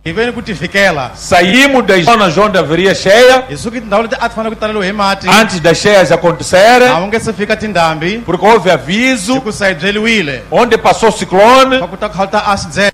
Hi veni ku tifikela. Saímos das zonas onde haveria cheia, Hi suki tindhawu leti a ti fanele ku taleriwa hi mati. antes das cheias acontecerem, A wu nge se fika tindhambi. porque houve aviso, Hikusa hi byeliwile. onde passou o ciclone, Swa ku ta khalta accident.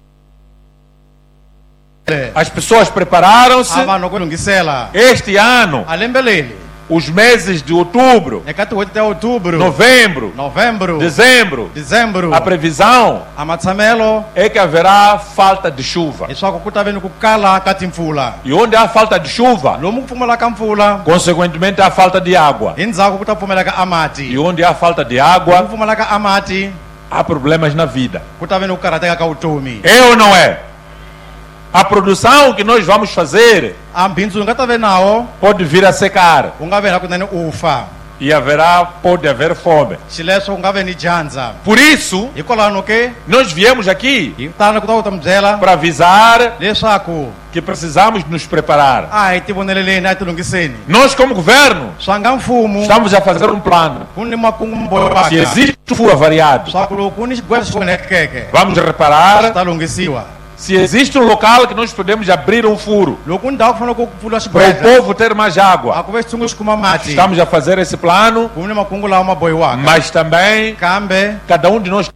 as pessoas prepararam-se. A vanhu ku lungisela. Este ano, A lembe leli. os meses de outubro, Eka tin'hweti ta outubro. novembro, Novembro. dezembro, Dezembro. a previsão A matsamelo. é que haverá falta de chuva. Leswaku ku ta veni ku kala ka timpfula. E onde há falta de chuva, Lomu ku pfumalaka mpfula. consequentemente há falta de água. Hi ndzhaku ku ta pfumaleka a mati. E onde há falta de Lomu ku água, pfumalaka a mati. há problemas na vida. Ku ta veni ku karhateka ka vutomi. É ou não é? A produção que nós vamos fazer A bindzu nga ta ve nawo. pode vir a secar U nga veni kunene ufa. e pode haver fome. Xileswo ku nga veni dyandza. Por isso, Hikwalaho ke nós viemos aqui hi tana ku ta ku ta mi byela para avisar leswaku que precisamos nos preparar. a hi ti voneleleni a hi ti lungiseni. Nós, como governo, Swa nga mfumo estamos a fazer um plano. ku ni makungu mo Se bohaka. existe chuva variado, Swa ku loko ku ni xigwevo xi onhekeke vamos swi reparar. ta lunghisiwa. Se existe um local que nós podemos abrir um furo Loko ku ndhawu ku fanele ku pfuriwa para o xigwevo povo ter mais a água, ku ve xitshungu xi kuma mati. estamos a fazer esse plano, Ku ni makungu lawa ma bohiwaka. mas também Kambe cada um de nós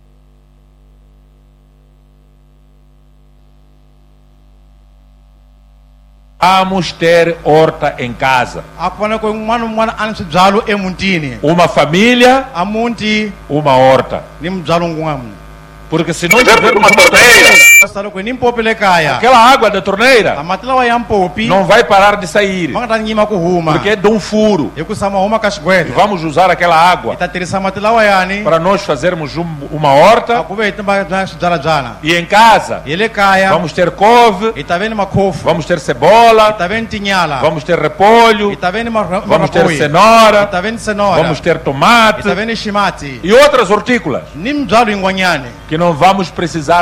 vamos ter horta em casa. a ku fanele ku un'wana na un'wana a ni swibyalo emutini. Uma família, A muti uma horta. ni mibyalo un'wana. Porque se nós tivermos uma torneira, Swi ta loko hi ni mpopi le kaya. aquela água da A torneira mati lawa ya mpopi não vai parar de sair, ma nga ta nyima ku huma. porque é de um furo. Hikusa ma huma ka E xigwevo. vamos usar aquela Hi água ta tirhisa mati lawayani para nós fazermos uma a horta. ku ve hi timba bya swibyalabyana. E em casa Hi le kaya vamos ter couve, hi ta ve ni makhofu. vamos ter Hi cebola, ta ve ni tinyala. vamos ter repolho, Hi ta ve ni vamos ter marakoyi. Hi cenoura, ta ve ni cenoura. vamos ter Hi ta tomate ve ni ximati. e outras hortícolas Ni mibyalo yin'wanyani. que não vamos precisar